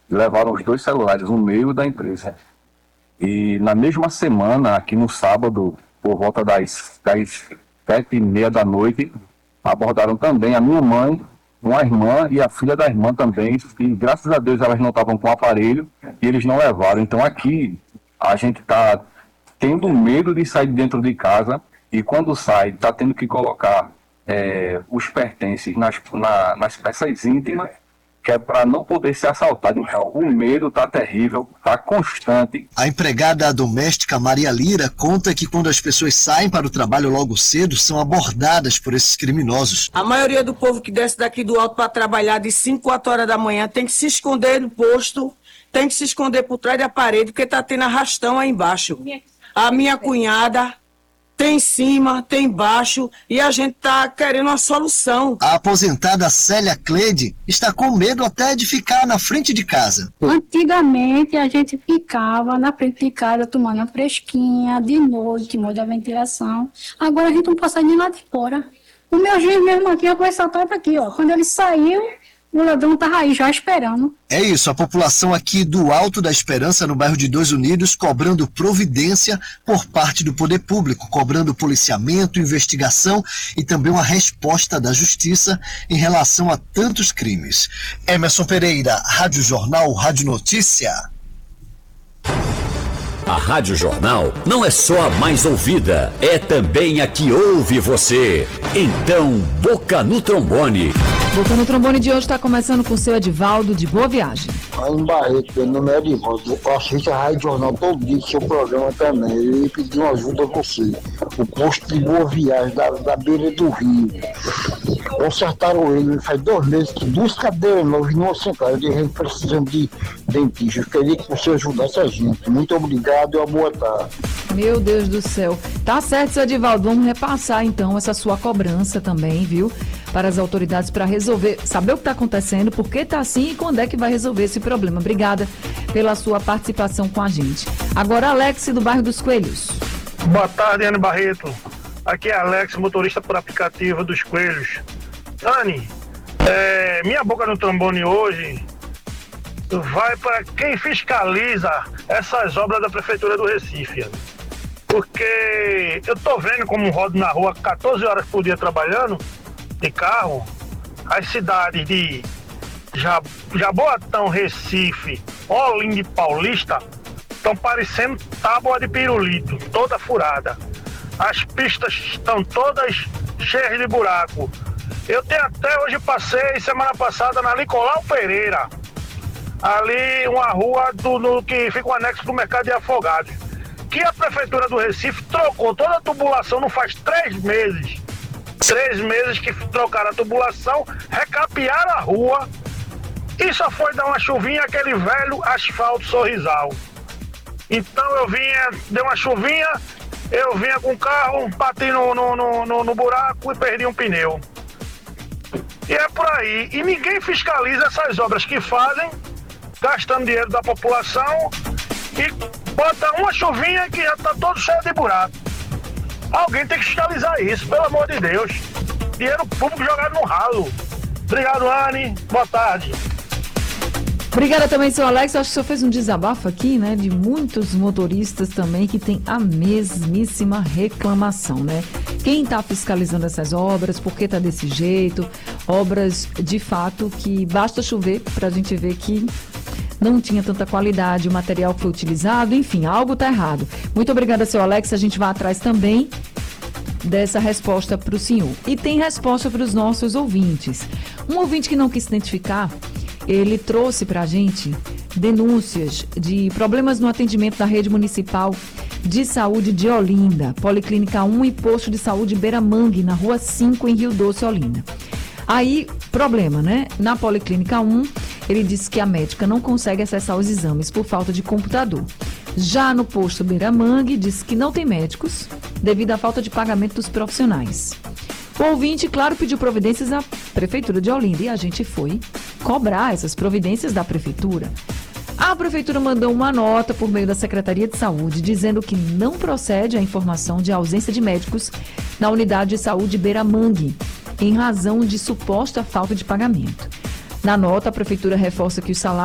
levaram os 2 celulares, o meu e o da empresa. E na mesma semana, aqui no sábado, por volta das 7h30 da noite, abordaram também a minha mãe, uma irmã e a filha da irmã também, e graças a Deus elas não estavam com aparelho e eles não levaram. Então aqui a gente está tendo medo de sair de dentro de casa e quando sai está tendo que colocar os pertences nas peças íntimas, que é para não poder ser assaltado. Então, o medo está terrível, está constante. A empregada doméstica Maria Lira conta que quando as pessoas saem para o trabalho logo cedo, são abordadas por esses criminosos. A maioria do povo que desce daqui do alto para trabalhar de 5, 4 horas da manhã tem que se esconder no posto, tem que se esconder por trás da parede, porque está tendo arrastão aí embaixo. A minha cunhada tem em cima, tem embaixo, e a gente está querendo uma solução. A aposentada Célia Cleide está com medo até de ficar na frente de casa. Antigamente a gente ficava na frente de casa tomando uma fresquinha, de noite, modo da ventilação. Agora a gente não pode sair nem lá de fora. O meu juiz mesmo aqui, eu vou saltar aqui, ó. Quando ele saiu, o ladrão estava aí já esperando. É isso, a população aqui do Alto da Esperança, no bairro de Dois Unidos, cobrando providência por parte do poder público, cobrando policiamento, investigação e também uma resposta da justiça em relação a tantos crimes. Emerson Pereira, Rádio Jornal, Rádio Notícia. A Rádio Jornal não é só a mais ouvida, é também a que ouve você. Então, Boca no Trombone. Boca no Trombone de hoje está começando com o seu Edivaldo, de Boa Viagem. Aí em Barreto, meu nome é Edivaldo. Eu assisto a Rádio Jornal todo dia, seu programa também. Ele pediu uma ajuda a você. O posto de Boa Viagem, da beira do rio. Consertaram ele, faz 2 meses, que 2 cadeiras novas não sentaram. A gente precisando de dentista. Eu queria que você ajudasse a gente. Muito obrigado e uma boa tarde. Meu Deus do céu. Tá certo, seu Edivaldo. Vamos repassar então essa sua cobrança também, viu? Para as autoridades, para resolver, saber o que está acontecendo, por que está assim e quando é que vai resolver esse problema. Obrigada pela sua participação com a gente. Agora, Alex, do bairro dos Coelhos. Boa tarde, Anne Barreto. Aqui é Alex, motorista por aplicativo dos Coelhos. Anne, minha boca no trombone hoje vai para quem fiscaliza essas obras da Prefeitura do Recife, Anne. Porque eu tô vendo como rodo na rua 14 horas por dia trabalhando de carro, as cidades de Jaboatão, Recife, Olinda e Paulista estão parecendo tábua de pirulito, toda furada. As pistas estão todas cheias de buraco. Eu até hoje passei, semana passada, na Nicolau Pereira, ali uma rua que fica um anexo do mercado de Afogados, que a Prefeitura do Recife trocou toda a tubulação, não faz 3 meses. 3 meses que trocaram a tubulação, recapearam a rua e só foi dar uma chuvinha, aquele velho asfalto sorrisal. Então deu uma chuvinha, eu vinha com o carro, bati no buraco e perdi um pneu. E é por aí. E ninguém fiscaliza essas obras que fazem, gastando dinheiro da população, e bota uma chuvinha que já está todo cheio de buraco. Alguém tem que fiscalizar isso, pelo amor de Deus. Dinheiro público jogado no ralo. Obrigado, Anne. Boa tarde. Obrigada também, seu Alex. Eu acho que o senhor fez um desabafo aqui, né? De muitos motoristas também que tem a mesmíssima reclamação, né? Quem está fiscalizando essas obras, por que está desse jeito? Obras, de fato, que basta chover para a gente ver que não tinha tanta qualidade, o material que foi utilizado, enfim, algo está errado. Muito obrigada, seu Alex. A gente vai atrás também dessa resposta para o senhor. E tem resposta para os nossos ouvintes. Um ouvinte que não quis se identificar, ele trouxe para a gente denúncias de problemas no atendimento da rede municipal de saúde de Olinda, Policlínica 1 e Posto de Saúde Beira Mangue, na Rua 5, em Rio Doce, Olinda. Aí, problema, né? Na Policlínica 1, ele disse que a médica não consegue acessar os exames por falta de computador. Já no posto Beira Mangue, disse que não tem médicos devido à falta de pagamento dos profissionais. O ouvinte, claro, pediu providências à Prefeitura de Olinda e a gente foi cobrar essas providências da Prefeitura. A Prefeitura mandou uma nota por meio da Secretaria de Saúde dizendo que não procede a informação de ausência de médicos na unidade de saúde Beira Mangue, em razão de suposta falta de pagamento. Na nota, a Prefeitura reforça que os salários